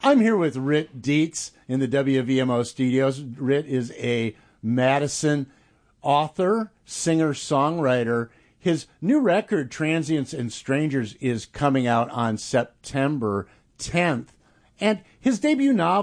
I'm here with Rit Dietz in the WVMO studios. Rit is a Madison author, singer-songwriter. His new record, Transients and Strangers, is coming out on September 10th. And his debut novel,